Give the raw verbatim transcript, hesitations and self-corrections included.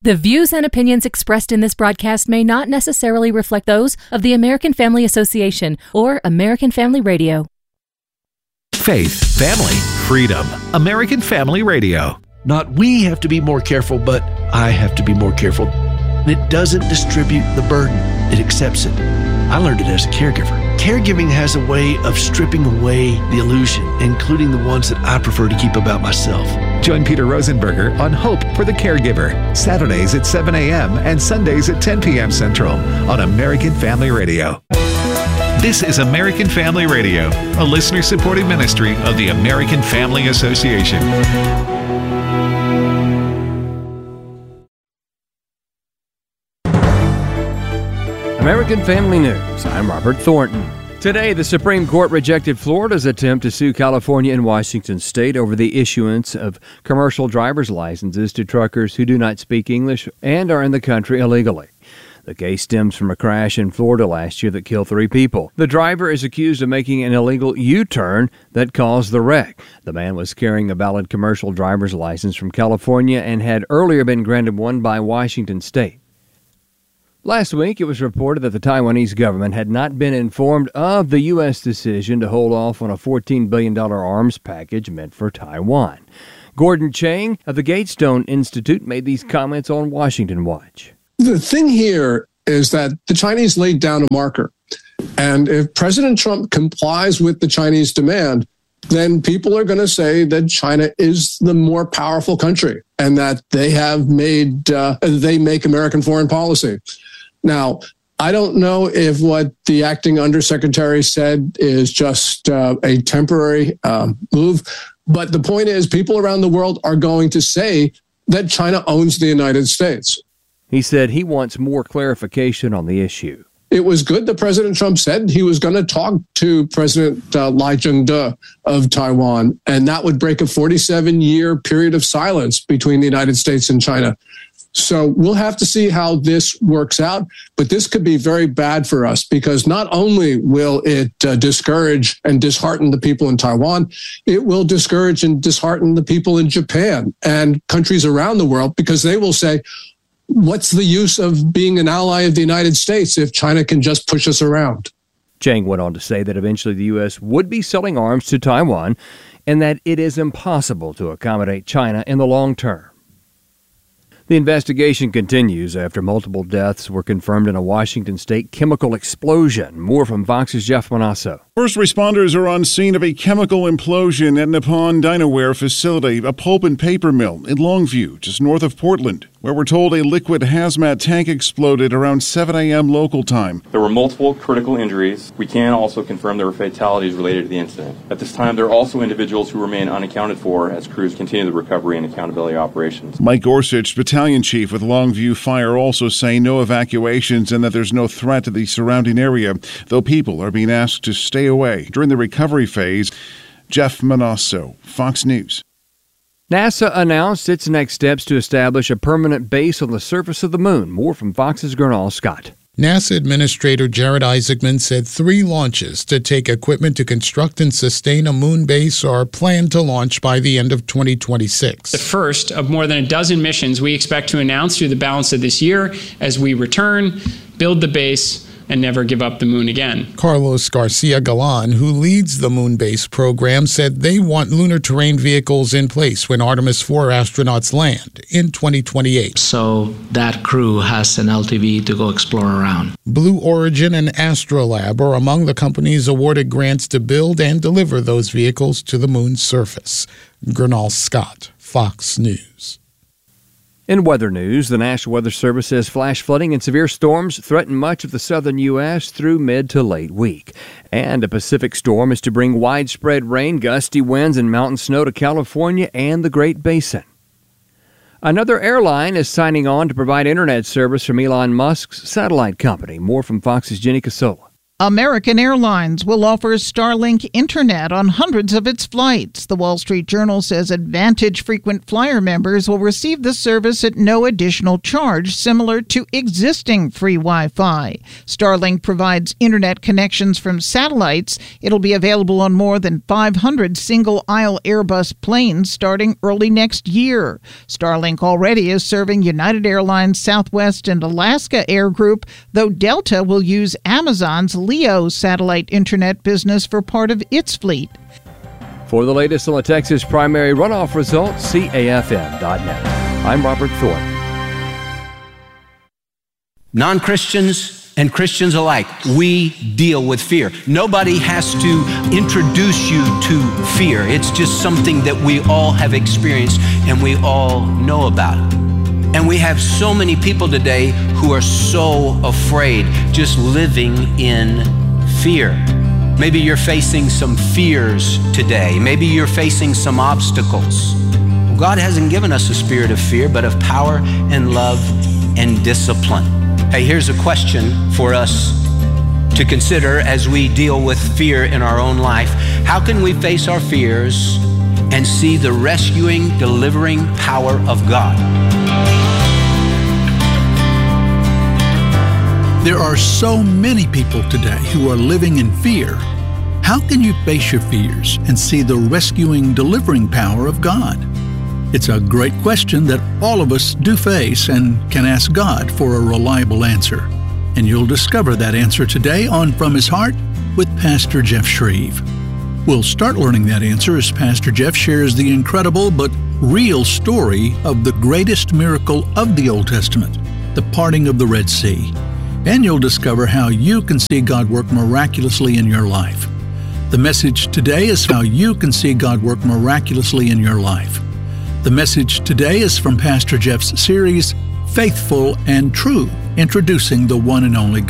The views and opinions expressed in this broadcast may not necessarily reflect those of the American Family Association or American Family Radio. Faith, family, freedom. American Family Radio. Not we have to be more careful, but I have to be more careful. It doesn't distribute the burden. It accepts it. I learned it as a caregiver. Caregiving has a way of stripping away the illusion, including the ones that I prefer to keep about myself. Join Peter Rosenberger on Hope for the Caregiver, Saturdays at seven a.m. and Sundays at ten p.m. Central on American Family Radio. This is American Family Radio, a listener-supported ministry of the American Family Association. American Family News. I'm Robert Thornton. Today, the Supreme Court rejected Florida's attempt to sue California and Washington State over the issuance of commercial driver's licenses to truckers who do not speak English and are in the country illegally. The case stems from a crash in Florida last year that killed three people. The driver is accused of making an illegal U-turn that caused the wreck. The man was carrying a valid commercial driver's license from California and had earlier been granted one by Washington State. Last week, it was reported that the Taiwanese government had not been informed of the U S decision to hold off on a fourteen billion dollars arms package meant for Taiwan. Gordon Chang of the Gatestone Institute made these comments on Washington Watch. The thing here is that the Chinese laid down a marker. And if President Trump complies with the Chinese demand, then people are going to say that China is the more powerful country and that they have made, uh, they make American foreign policy. Now, I don't know if what the acting undersecretary said is just uh, a temporary uh, move, but the point is people around the world are going to say that China owns the United States. He said he wants more clarification on the issue. It was good that President Trump said he was going to talk to President uh, Lai Ching-te of Taiwan, and that would break a forty-seven year period of silence between the United States and China. So we'll have to see how this works out, but this could be very bad for us because not only will it uh, discourage and dishearten the people in Taiwan, it will discourage and dishearten the people in Japan and countries around the world because they will say, what's the use of being an ally of the United States if China can just push us around? Chang went on to say that eventually the U S would be selling arms to Taiwan and that it is impossible to accommodate China in the long term. The investigation continues after multiple deaths were confirmed in a Washington state chemical explosion. More from Vox's Jeff Manasso. First responders are on scene of a chemical implosion at Nippon Dinaware facility, a pulp and paper mill in Longview, just north of Portland, where we're told a liquid hazmat tank exploded around seven a.m. local time. There were multiple critical injuries. We can also confirm there were fatalities related to the incident. At this time, there are also individuals who remain unaccounted for as crews continue the recovery and accountability operations. Mike Gorsuch, battalion chief with Longview Fire, also saying no evacuations and that there's no threat to the surrounding area, though people are being asked to stay away during the recovery phase. Jeff Manasso, Fox News. NASA announced its next steps to establish a permanent base on the surface of the moon. More from Fox's Gernal Scott. NASA Administrator Jared Isaacman said three launches to take equipment to construct and sustain a moon base are planned to launch by the end of twenty twenty-six. The first of more than a dozen missions we expect to announce through the balance of this year as we return, build the base, and never give up the moon again. Carlos Garcia Galan, who leads the moon base program, said they want lunar terrain vehicles in place when Artemis four astronauts land in twenty twenty-eight. So that crew has an L T V to go explore around. Blue Origin and Astrolab are among the companies awarded grants to build and deliver those vehicles to the moon's surface. Gernal Scott, Fox News. In weather news, the National Weather Service says flash flooding and severe storms threaten much of the southern U S through mid to late week. And a Pacific storm is to bring widespread rain, gusty winds, and mountain snow to California and the Great Basin. Another airline is signing on to provide internet service from Elon Musk's satellite company. More from Fox's Jenny Casola. American Airlines will offer Starlink Internet on hundreds of its flights. The Wall Street Journal says Advantage frequent flyer members will receive the service at no additional charge, similar to existing free Wi-Fi. Starlink provides Internet connections from satellites. It'll be available on more than five hundred single-aisle Airbus planes starting early next year. Starlink already is serving United Airlines, Southwest, and Alaska Air Group, though Delta will use Amazon's LEO satellite internet business for part of its fleet. For the latest on the Texas primary runoff results, C A F M dot net. I'm Robert Thornton. Non-Christians and Christians alike, we deal with fear. Nobody has to introduce you to fear. It's just something that we all have experienced and we all know about. And we have so many people today who are so afraid, just living in fear. Maybe you're facing some fears today. Maybe you're facing some obstacles. God hasn't given us a spirit of fear, but of power and love and discipline. Hey, here's a question for us to consider as we deal with fear in our own life. How can we face our fears and see the rescuing, delivering power of God? There are so many people today who are living in fear. How can you face your fears and see the rescuing, delivering power of God? It's a great question that all of us do face and can ask God for a reliable answer. And you'll discover that answer today on From His Heart with Pastor Jeff Shreve. We'll start learning that answer as Pastor Jeff shares the incredible but real story of the greatest miracle of the Old Testament, the parting of the Red Sea. And you'll discover how you can see God work miraculously in your life. The message today is how you can see God work miraculously in your life. The message today is from Pastor Jeff's series, Faithful and True, introducing the one and only God.